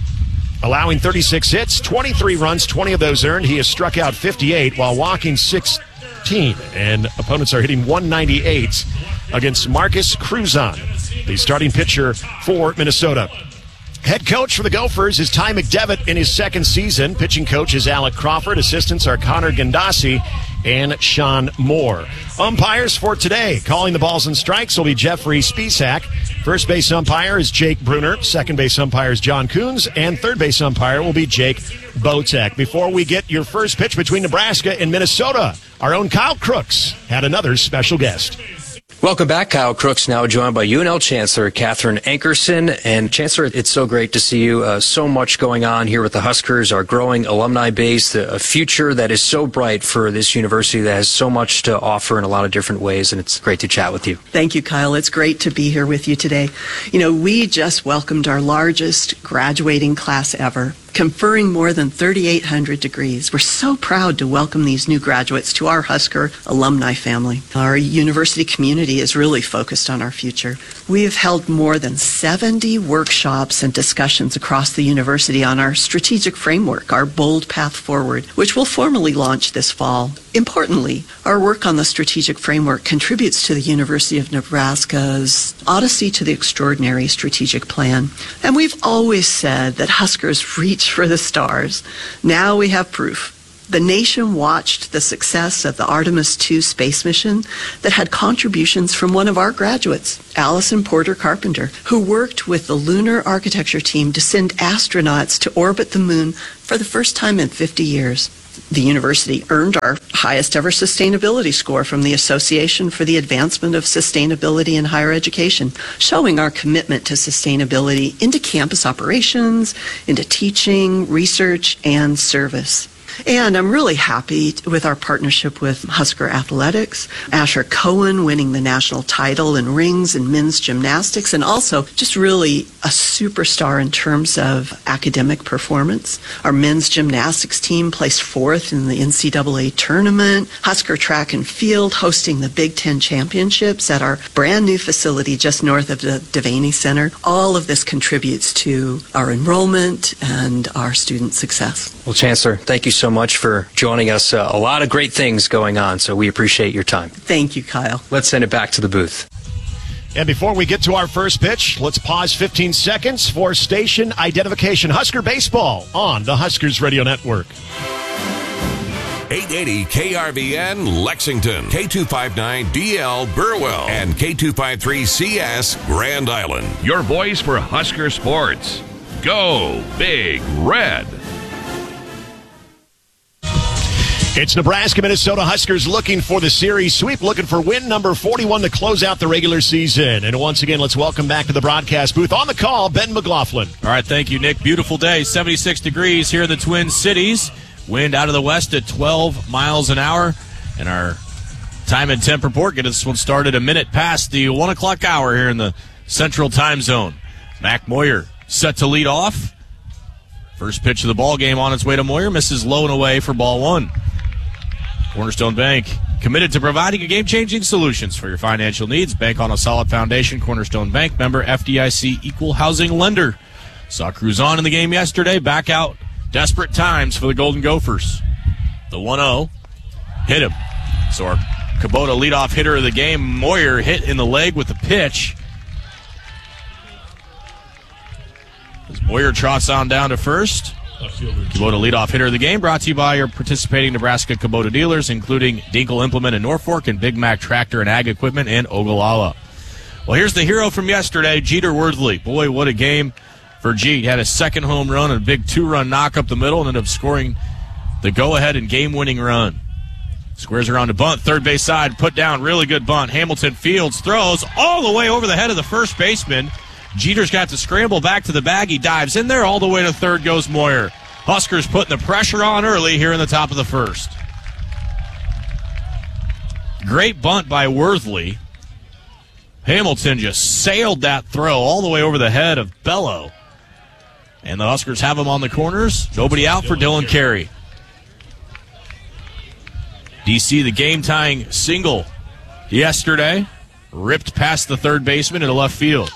H: allowing thirty-six hits, twenty-three runs, twenty of those earned. He has struck out fifty-eight while walking sixteen, and opponents are hitting one ninety-eight against Marcus Cruzon, the starting pitcher for Minnesota. Head coach for the Gophers is Ty McDevitt in his second season. Pitching coach is Alec Crawford. Assistants are Connor Gandasi and Sean Moore. Umpires for today, calling the balls and strikes, will be Jeffrey Spisak. First base umpire is Jake Bruner. Second base umpire is John Coons. And third base umpire will be Jake Botek. Before we get your first pitch between Nebraska and Minnesota, our own Kyle Crooks had another special guest.
I: Welcome back. Kyle Crooks now joined by U N L Chancellor Catherine Ankerson. And Chancellor, it's so great to see you. Uh, so much going on here with the Huskers, our growing alumni base, the, a future that is so bright for this university that has so much to offer in a lot of different ways. And it's great to chat with you.
J: Thank you, Kyle. It's great to be here with you today. You know, we just welcomed our largest graduating class ever. conferring more than thirty-eight hundred degrees. We're so proud to welcome these new graduates to our Husker alumni family. Our university community is really focused on our future. We've held more than seventy workshops and discussions across the university on our strategic framework, our Bold Path Forward, which will formally launch this fall. Importantly, our work on the strategic framework contributes to the University of Nebraska's Odyssey to the Extraordinary strategic plan. And we've always said that Huskers reach for the stars. Now we have proof. The nation watched the success of the Artemis two space mission that had contributions from one of our graduates, Allison Porter Carpenter, who worked with the lunar architecture team to send astronauts to orbit the moon for the first time in fifty years. The university earned our highest ever sustainability score from the Association for the Advancement of Sustainability in Higher Education, showing our commitment to sustainability into campus operations, into teaching, research, and service. And I'm really happy with our partnership with Husker Athletics, Asher Cohen winning the national title in rings and men's gymnastics, and also just really a superstar in terms of academic performance. Our men's gymnastics team placed fourth in the N C double A tournament. Husker Track and Field hosting the Big Ten Championships at our brand new facility just north of the Devaney Center. All of this contributes to our enrollment and our student success.
I: Well, Chancellor, thank you so much for joining us. Uh, a lot of great things going on, so we appreciate your time.
J: Thank you, Kyle.
I: Let's send it back to the booth.
H: And before we get to our first pitch, let's pause fifteen seconds for station identification. Husker Baseball on the Huskers Radio Network.
F: eight eighty K R V N Lexington, K two fifty-nine D L Burwell, and K two fifty-three C S Grand Island.
G: Your voice for Husker sports. Go Big Red.
H: It's Nebraska, Minnesota Huskers looking for the series sweep, looking for win number forty-one to close out the regular season. And once again, let's welcome back to the broadcast booth on the call, Ben McLaughlin.
K: All right, thank you, Nick. Beautiful day, seventy-six degrees here in the Twin Cities. Wind out of the west at twelve miles an hour. And our time and temp report get this one started a minute past the one o'clock hour here in the Central Time Zone. Mac Moyer set to lead off. First pitch of the ball game on its way to Moyer, misses low and away for ball one. Cornerstone Bank, committed to providing game-changing solutions for your financial needs. Bank on a solid foundation. Cornerstone Bank, member F D I C, equal housing lender. Saw Cruzon in the game yesterday. Back out. Desperate times for the Golden Gophers. The one oh. Hit him. So our Kubota leadoff hitter of the game, Moyer, hit in the leg with the pitch. As Moyer trots on down to first. Kubota leadoff hitter of the game, brought to you by your participating Nebraska Kubota dealers, including Dinkel Implement in Norfolk and Big Mac Tractor and Ag Equipment in Ogallala. Well, here's the hero from yesterday, Jeter Worthley. Boy, what a game for Jeet. Had a second home run and a big two-run knock up the middle and ended up scoring the go-ahead and game-winning run. Squares around to bunt, third base side, put down, really good bunt. Hamilton Fields throws all the way over the head of the first baseman. Jeter's got to scramble back to the bag. He dives in there. All the way to third goes Moyer. Huskers putting the pressure on early here in the top of the first. Great bunt by Worthley. Hamilton just sailed that throw all the way over the head of Bello. And the Huskers have him on the corners. Nobody out for Dylan Carey. D C, the game-tying single yesterday, ripped past the third baseman into left field.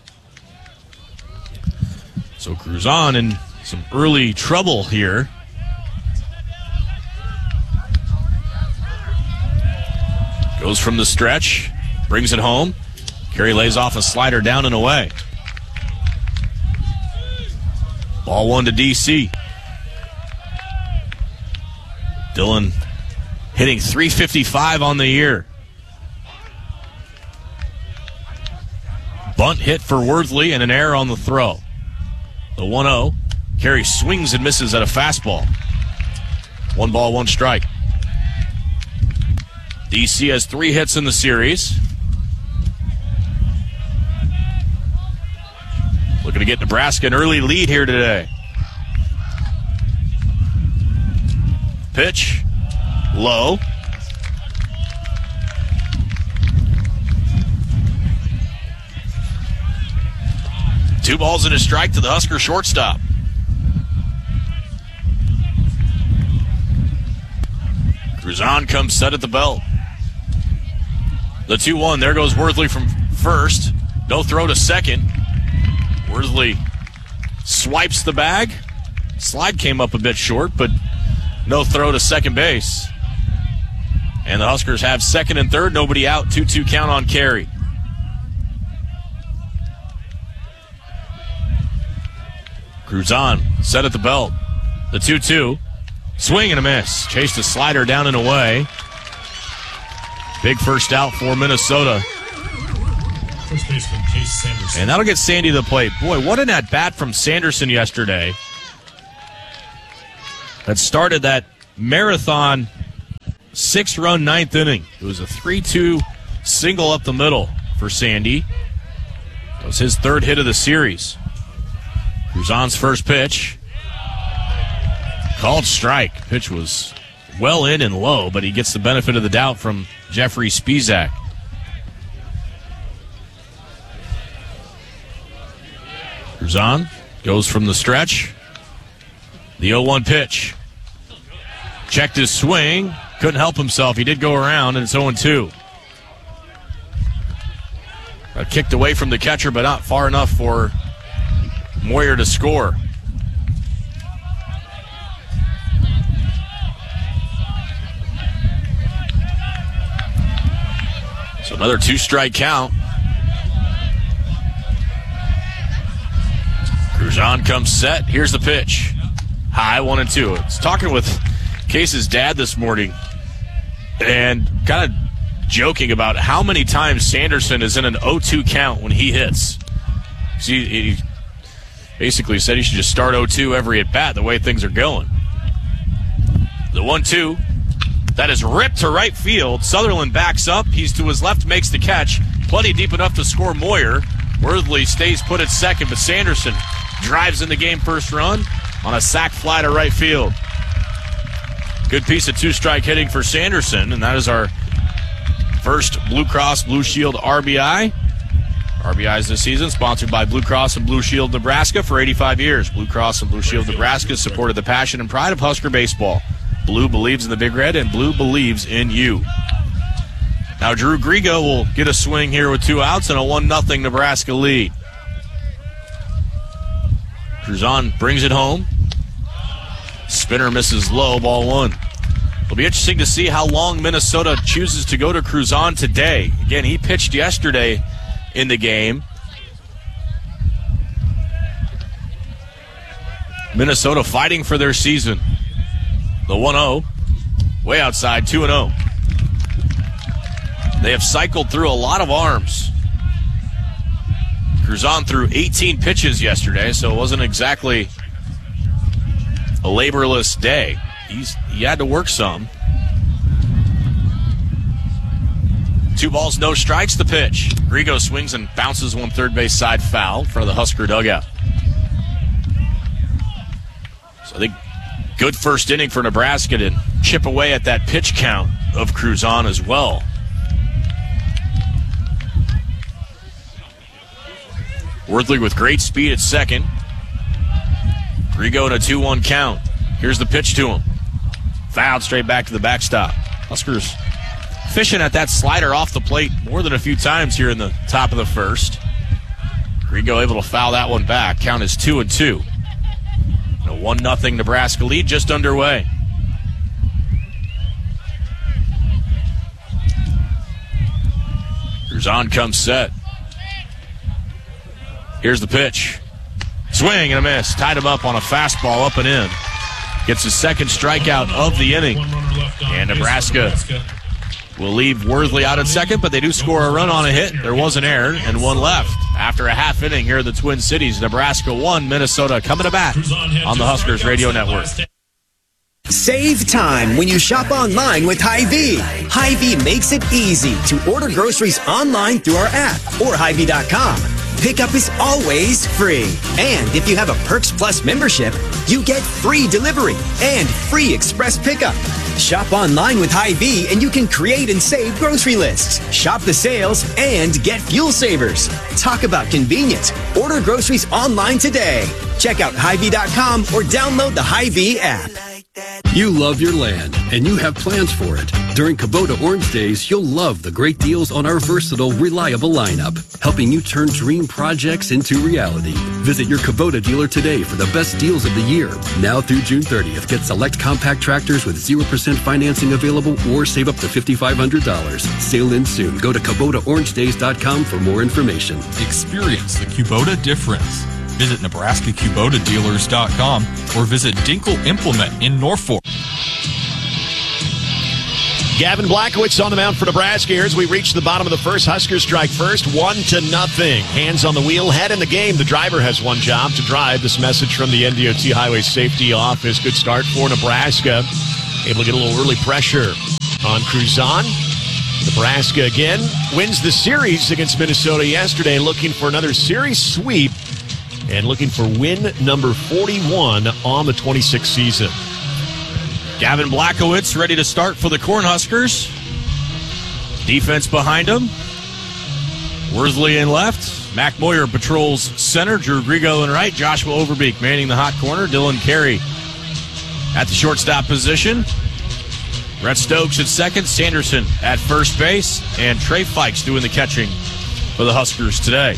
K: So Cruzon in some early trouble here. Goes from the stretch, brings it home. Carey lays off a slider down and away. Ball one to D C. Dylan hitting three fifty-five on the year. Bunt hit for Worthley and an error on the throw. The one oh. Carey swings and misses at a fastball. One ball, one strike. D C has three hits in the series. Looking to get Nebraska an early lead here today. Pitch. Low. Two balls and a strike to the Husker shortstop. Cruzan comes set at the belt. The two one. There goes Worthley from first. No throw to second. Worthley swipes the bag. Slide came up a bit short, but no throw to second base. And the Huskers have second and third. Nobody out. two two count on carry. Cruzan set at the belt. The two two. Swing and a miss. Chased a slider down and away. Big first out for Minnesota.
L: First baseman Case Sanderson.
K: And that'll get Sandy to the plate. Boy, what an at-bat from Sanderson yesterday. That started that marathon six-run ninth inning. It was a three two single up the middle for Sandy. That was his third hit of the series. Cruzan's first pitch. Called strike. Pitch was well in and low, but he gets the benefit of the doubt from Jeffrey Spizak. Cruzan goes from the stretch. The oh one pitch. Checked his swing. Couldn't help himself. He did go around, and it's oh two. Got kicked away from the catcher, but not far enough for Moyer to score. So another two-strike count. Cruzan comes set. Here's the pitch. High, one and two. It's talking with Case's dad this morning and kind of joking about how many times Sanderson is in an oh two count when he hits. He, he basically said he should just start oh two every at-bat the way things are going. The one two. That is ripped to right field. Sutherland backs up. He's to his left, makes the catch. Plenty deep enough to score Moyer. Worthley stays put at second, but Sanderson drives in the game first run on a sac fly to right field. Good piece of two-strike hitting for Sanderson, and that is our first Blue Cross Blue Shield R B I. R B Is this season sponsored by Blue Cross and Blue Shield Nebraska for eighty-five years. Blue Cross and Blue Shield Nebraska supported the passion and pride of Husker baseball. Blue believes in the Big Red, and Blue believes in you. Now Drew Grigo will get a swing here with two outs and a one nothing Nebraska lead. Cruzan brings it home. Spinner misses low, ball one. It'll be interesting to see how long Minnesota chooses to go to Cruzan today. Again, he pitched yesterday in the game. Minnesota fighting for their season. The one oh, way outside, two and oh. They have cycled through a lot of arms. Cruzan threw eighteen pitches yesterday, so it wasn't exactly a laborless day. He's, he had to work some. Two balls, no strikes, the pitch. Grigo swings and bounces one third base side foul in front of the Husker dugout. So I think good first inning for Nebraska to chip away at that pitch count of Cruzan as well. Worthley with great speed at second. Grigo in a two one count. Here's the pitch to him. Fouled straight back to the backstop. Huskers fishing at that slider off the plate more than a few times here in the top of the first. Grigo able to foul that one back. Count is two and two. A one nothing Nebraska lead just underway. Cruzan comes set. Here's the pitch. Swing and a miss. Tied him up on a fastball up and in. Gets his second strikeout of the inning. And Nebraska will leave Worthley out at second, but they do score a run on a hit. There was an error and one left. After a half inning here in the Twin Cities, Nebraska one, Minnesota coming to bat on the Huskers Radio Network.
E: Save time when you shop online with Hy-Vee. Hy-Vee makes it easy to order groceries online through our app or Hy Vee dot com. Pickup is always free. And if you have a Perks Plus membership, you get free delivery and free express pickup. Shop online with Hy-Vee and you can create and save grocery lists. Shop the sales and get fuel savers. Talk about convenience. Order groceries online today. Check out Hy Vee dot com or download the Hy-Vee app.
M: You love your land, and you have plans for it. During Kubota Orange Days, you'll love the great deals on our versatile, reliable lineup, helping you turn dream projects into reality. Visit your Kubota dealer today for the best deals of the year. Now through June thirtieth, get select compact tractors with zero percent financing available or save up to five thousand five hundred dollars. Sale ends soon. Go to Kubota Orange Days dot com for more information.
O: Experience the Kubota difference. Visit Nebraska Kubota Dealers dot com or visit Dinkle Implement in Norfolk.
H: Gavin Blackowitz on the mound for Nebraska here as we reach the bottom of the first. Huskers strike first, one to nothing. Hands on the wheel, head in the game. The driver has one job, to drive. This message from the N D O T Highway Safety Office. Good start for Nebraska. Able to get a little early pressure on Cruzan. Nebraska again wins the series against Minnesota yesterday, looking for another series sweep and looking for win number forty-one on the twenty-sixth season.
K: Gavin Blackowitz ready to start for the Cornhuskers. Defense behind him. Worsley in left. Mac Moyer patrols center. Drew Grigo in right. Joshua Overbeek manning the hot corner. Dylan Carey at the shortstop position. Brett Stokes at second. Sanderson at first base. And Trey Fikes doing the catching for the Huskers today.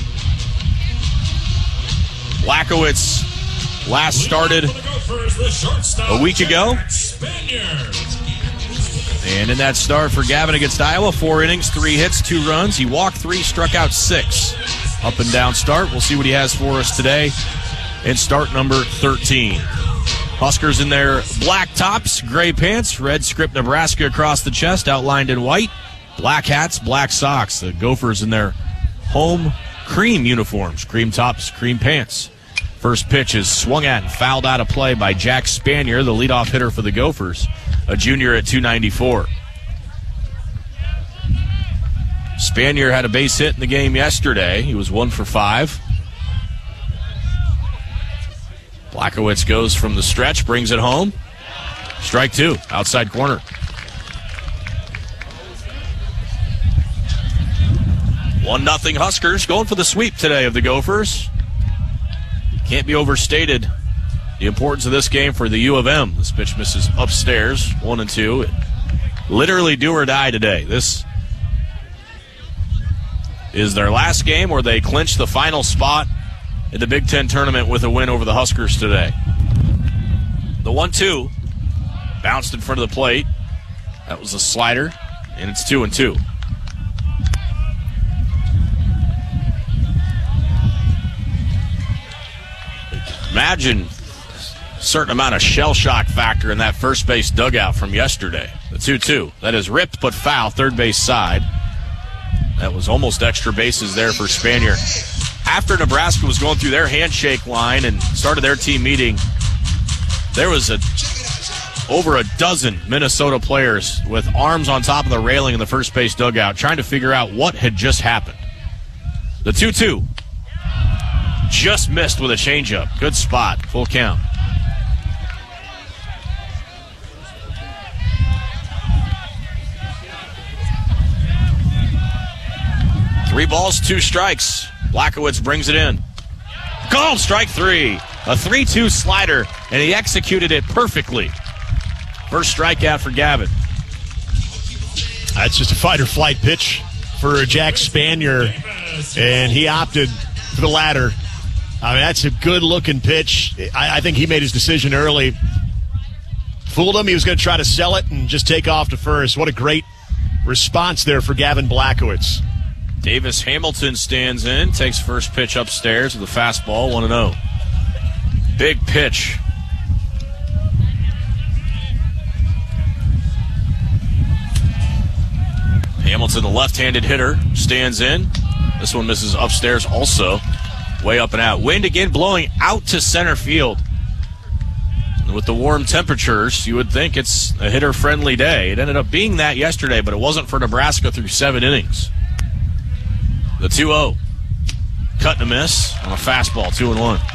K: Blackowitz last started a week ago. And in that start for Gavin against Iowa, four innings, three hits, two runs. He walked three, struck out six. Up and down start. We'll see what he has for us today in start number thirteen. Huskers in their black tops, gray pants, red script Nebraska across the chest, outlined in white. Black hats, black socks. The Gophers in their home cream uniforms, cream tops, cream pants. First pitch is swung at and fouled out of play by Jack Spanier, the leadoff hitter for the Gophers, a junior at two ninety-four. Spanier had a base hit in the game yesterday. He was one for five. Blackowitz goes from the stretch, brings it home. Strike two, outside corner. One nothing Huskers going for the sweep today of the Gophers. Can't be overstated the importance of this game for the U of M. This pitch misses upstairs, one and two. Literally do or die today. This is their last game where they clinch the final spot in the Big Ten tournament with a win over the Huskers today. The one two bounced in front of the plate. That was a slider, and it's two and two. Imagine a certain amount of shell shock factor in that first base dugout from yesterday. The two two. That is ripped but foul, third base side. That was almost extra bases there for Spanier. After Nebraska was going through their handshake line and started their team meeting, there was a over a dozen Minnesota players with arms on top of the railing in the first base dugout trying to figure out what had just happened. The two two. Just missed with a changeup. Good spot. Full count. Three balls, two strikes. Blackowitz brings it in. Called strike three. A three two slider, and he executed it perfectly. First strikeout for Gavin.
H: That's just a fight or flight pitch for Jack Spanier, and he opted for the latter. I mean, that's a good-looking pitch. I, I think he made his decision early. Fooled him. He was going to try to sell it and just take off to first. What a great response there for Gavin Blackowitz.
K: Davis Hamilton stands in, takes first pitch upstairs with a fastball, one and oh. Big pitch. Hamilton, the left-handed hitter, stands in. This one misses upstairs also. Way up and out. Wind again blowing out to center field. And with the warm temperatures, you would think it's a hitter-friendly day. It ended up being that yesterday, but it wasn't for Nebraska through seven innings. The two oh. Cut and a miss on a fastball, two and one.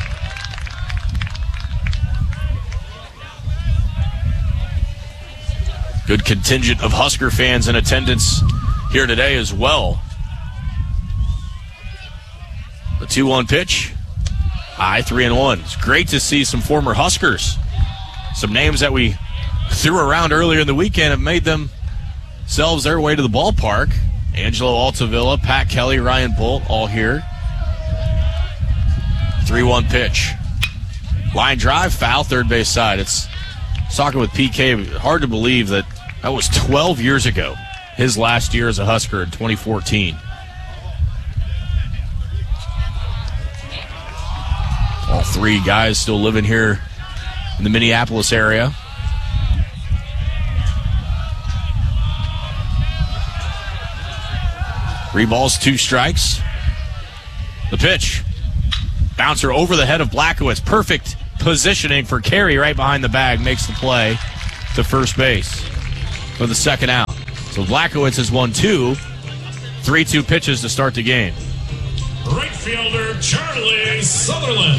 K: Good contingent of Husker fans in attendance here today as well. The two one pitch. High, three and one. It's great to see some former Huskers. Some names that we threw around earlier in the weekend have made themselves their way to the ballpark. Angelo Altavilla, Pat Kelly, Ryan Bolt, all here. three one pitch. Line drive, foul, third base side. It's talking with P K. Hard to believe that that was twelve years ago. His last year as a Husker in twenty fourteen. All three guys still living here in the Minneapolis area. Three balls, two strikes. The pitch. Bouncer over the head of Blackowitz. Perfect positioning for Carey right behind the bag. Makes the play to first base for the second out. So Blackowitz has won two. three two pitches to start the game.
L: Right fielder Charlie Sutherland.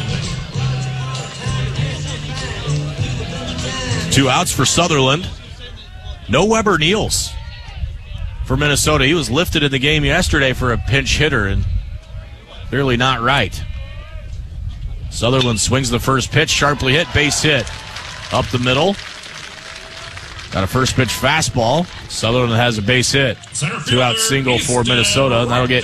K: Two outs for Sutherland. No Weber Niels for Minnesota. He was lifted in the game yesterday for a pinch hitter and clearly not right. Sutherland swings the first pitch, sharply hit, base hit. Up the middle. Got a first pitch fastball. Sutherland has a base hit. Two out single for Minnesota. And that'll get